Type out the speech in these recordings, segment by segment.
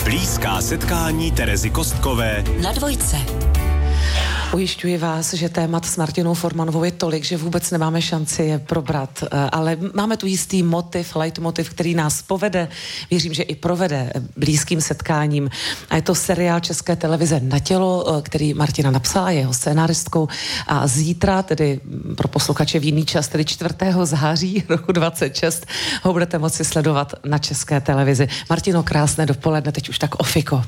Blízká setkání Terezy Kostkové na Dvojce. Ujišťuji vás, že témat s Martinou Formanovou je tolik, že vůbec nemáme šanci je probrat, ale máme tu jistý motiv, leitmotiv, který nás povede, věřím, že i provede blízkým setkáním. A je to seriál České televize Na tělo, který Martina napsala, jeho scénáristkou, a zítra, tedy pro posluchače v jiný čas, tedy 4. září roku 26, ho budete moci sledovat na České televizi. Martino, krásné dopoledne, teď už tak ofiko.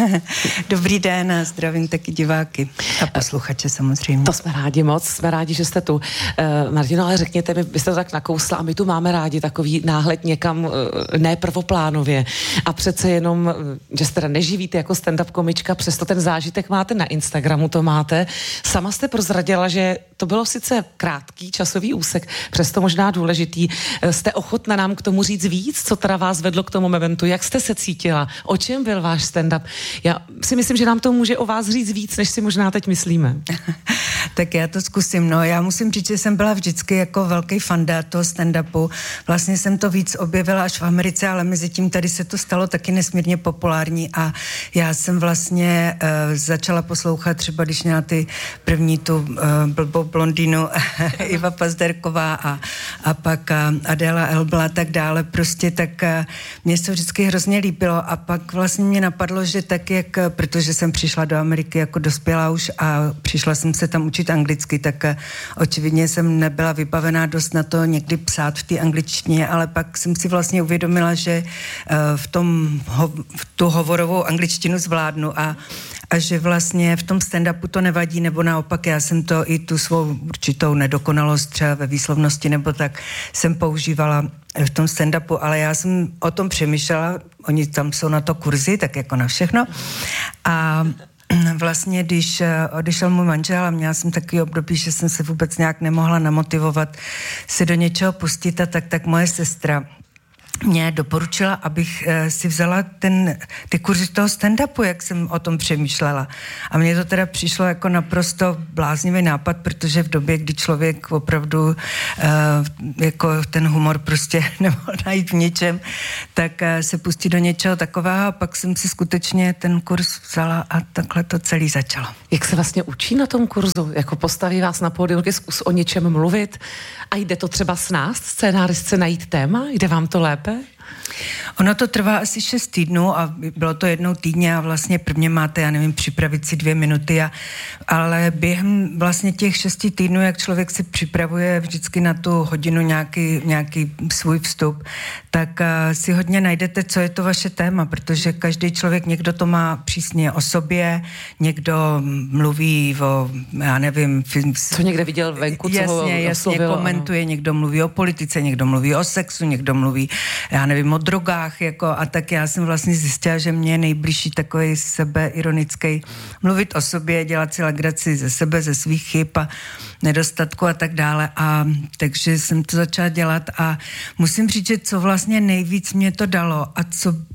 Dobrý den a zdravím taky diváky a posluchače samozřejmě. To jsme rádi moc, jsme rádi, že jste tu. Martino, ale řekněte mi, vy jste to tak nakousla a my tu máme rádi takový náhled někam, ne prvoplánově. A přece jenom, že jste teda neživíte jako stand-up komička, přesto ten zážitek máte na Instagramu, to máte. Sama jste prozradila, že to bylo sice krátký časový úsek, přesto možná důležitý. Jste ochotna nám k tomu říct víc, co teda vás vedlo k tomu momentu, jak jste se cítila, o čem byl váš stand-up? Já si myslím, že nám to může o vás říct víc, než si možná teď myslíme. Tak já to zkusím. No, já musím říct, že jsem byla vždycky jako velký fanda toho stand-upu. Vlastně jsem to víc objevila až v Americe, ale mezi tím tady se to stalo taky nesmírně populární a já jsem vlastně začala poslouchat třeba, když měla ty první tu blbou blondýnu Iva Pazderková a pak Adéla Elbla a tak dále. Prostě tak mě se to vždycky hrozně líbilo a pak vlastně mě napadlo, že tak jak, protože jsem přišla do Ameriky jako dospělá už a přišla jsem se tam učit anglicky, tak očividně jsem nebyla vybavená dost na to někdy psát v té angličtině, ale pak jsem si vlastně uvědomila, že v tu hovorovou angličtinu zvládnu a že vlastně v tom stand-upu to nevadí, nebo naopak já jsem to i tu svou určitou nedokonalost třeba ve výslovnosti nebo tak jsem používala v tom stand-upu, ale já jsem o tom přemýšlela, oni tam jsou na to kurzy, tak jako na všechno a vlastně, když odešel můj manžel a měla jsem takový období, že jsem se vůbec nějak nemohla namotivovat se do něčeho pustit a tak moje sestra mě doporučila, abych si vzala ty kurzy toho stand-upu, jak jsem o tom přemýšlela. A mně to teda přišlo jako naprosto bláznivý nápad, protože v době, kdy člověk opravdu jako ten humor prostě nemohl najít v ničem, tak se pustí do něčeho takového a pak jsem si skutečně ten kurz vzala a takhle to celý začalo. Jak se vlastně učí na tom kurzu? Jako postaví vás na pódium, zkus o něčem mluvit a jde to třeba s nás, scénáristce, najít téma? Jde vám to lépe? Ono to trvá asi 6 týdnů a bylo to jednou týdně a vlastně prvně máte, já nevím, připravit si 2 minuty, ale během vlastně těch 6 týdnů, jak člověk si připravuje vždycky na tu hodinu nějaký svůj vstup, tak si hodně najdete, co je to vaše téma, protože každý člověk, někdo to má přísně o sobě, někdo mluví o, já nevím... Co někde viděl venku, co ho jasně komentuje, ano. Někdo mluví o politice, někdo mluví o sexu, někdo mluví, já nevím, o drogách, jako, a tak já jsem vlastně zjistila, že mě je nejbližší takový sebeironický mluvit o sobě, dělat si legraci ze sebe, ze svých chyb a nedostatku a tak dále. A takže jsem to začala dělat a musím říct, že co vlastně nejvíc mě to dalo a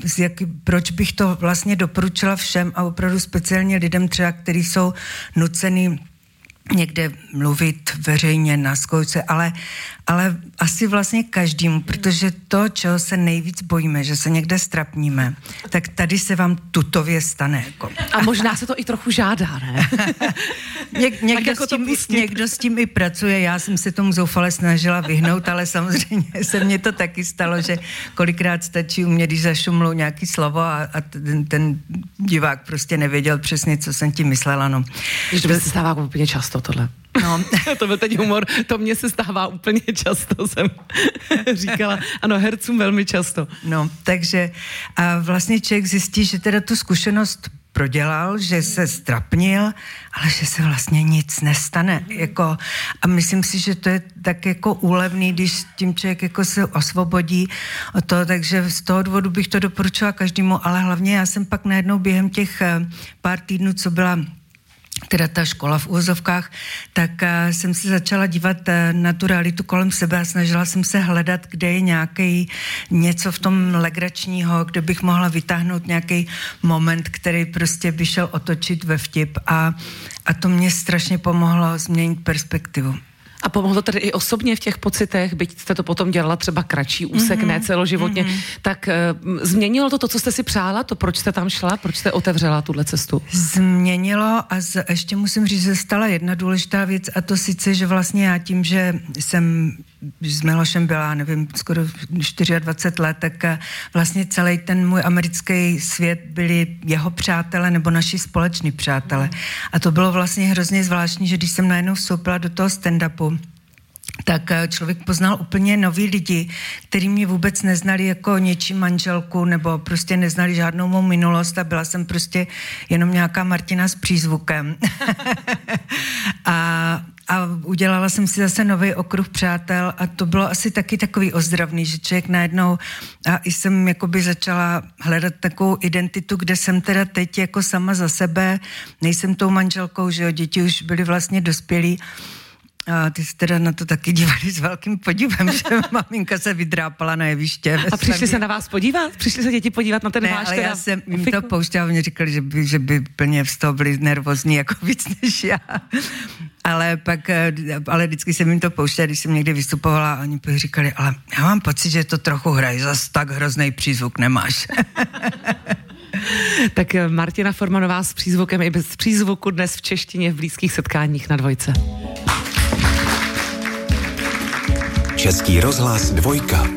proč bych to vlastně doporučila všem a opravdu speciálně lidem třeba, kteří jsou nucený někde mluvit veřejně na zkoušce, ale asi vlastně každému, protože to, čeho se nejvíc bojíme, že se někde strapníme, tak tady se vám tutově stane. Jako. A možná se to i trochu žádá, ne? Někdo s tím i pracuje, já jsem se tomu zoufale snažila vyhnout, ale samozřejmě se mně to taky stalo, že kolikrát stačí u mě, když zašumlou nějaký slovo a ten divák prostě nevěděl přesně, co jsem tím myslela. No. To se stává úplně často tohle. No. To byl teď humor, to mně se stává úplně často, jsem říkala. Ano, hercům velmi často. No, takže a vlastně člověk zjistí, že teda tu zkušenost prodělal, že se strapnil, ale že se vlastně nic nestane. Jako, a myslím si, že to je tak jako úlevný, když tím člověk jako se osvobodí od toho, takže z toho důvodu bych to doporučila každému, ale hlavně já jsem pak najednou během těch pár týdnů, co byla teda ta škola v úvozovkách, tak jsem se začala dívat na tu realitu kolem sebe a snažila jsem se hledat, kde je něco v tom legračního, kde bych mohla vytáhnout nějaký moment, který prostě by šel otočit ve vtip a to mě strašně pomohlo změnit perspektivu. A pomohlo to tedy i osobně v těch pocitech, byť jste to potom dělala třeba kratší úsek, ne celoživotně, tak změnilo to, co jste si přála, to proč jste tam šla, proč jste otevřela tuhle cestu? Změnilo a ještě musím říct, že stala jedna důležitá věc a to sice, že vlastně já tím, že jsem s Milošem byla, nevím, skoro 24 let, tak vlastně celý ten můj americký svět byli jeho přátelé nebo naši společní přátelé. A to bylo vlastně hrozně zvláštní, že když jsem najednou vstoupila do toho stand-upu, tak člověk poznal úplně nový lidi, který mě vůbec neznali jako něčí manželku nebo prostě neznali žádnou mou minulost a byla jsem prostě jenom nějaká Martina s přízvukem. A udělala jsem si zase nový okruh přátel a to bylo asi taky takový ozdravný, že člověk najednou a i jsem jakoby začala hledat takovou identitu, kde jsem teda teď jako sama za sebe, nejsem tou manželkou, že jo, děti už byly vlastně dospělí. A ty se teda na to taky dívali s velkým podívem, že maminka se vydrápala na jeviště. A přišli se na vás podívat? Přišli se děti podívat na ten ne, váš ale teda já jsem jim to pouštěla, mě říkali, že by plně z toho byli nervózní jako víc než já. Ale vždycky jsem jim to pouštěla, když jsem někdy vystupovala a oni říkali, ale já mám pocit, že to trochu hrají, zas tak hrozný přízvuk nemáš. Tak Martina Formanová s přízvukem i bez přízvuku dnes v češtině v Blízkých setkáních na Dvojce. Český rozhlas 2.